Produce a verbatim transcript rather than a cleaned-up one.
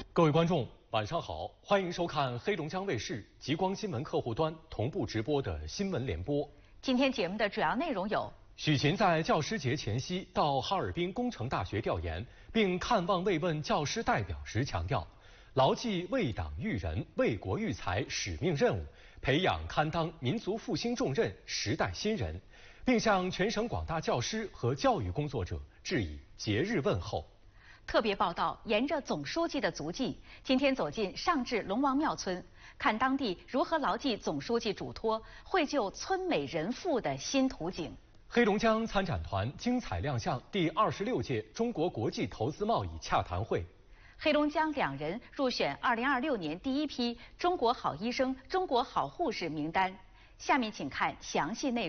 各位观众，晚上好，欢迎收看黑龙江卫视极光新闻客户端同步直播的新闻联播。 今天节目的主要内容有： 许勤在教师节前夕到哈尔滨工程大学调研，并看望慰问教师代表时强调，牢记为党育人、为国育才使命任务，培养堪当民族复兴重任时代新人，并向全省广大教师和教育工作者致以节日问候。 特别报道，沿着总书记的足迹，今天走进上至龙王庙村，看当地如何牢记总书记嘱托，绘就村美人富的新图景。 黑龙江参展团精彩亮相第二十六届中国国际投资贸易洽谈会。 黑龙江两人入选二零二六年第一批中国好医生、中国好护士名单。下面请看详细内容。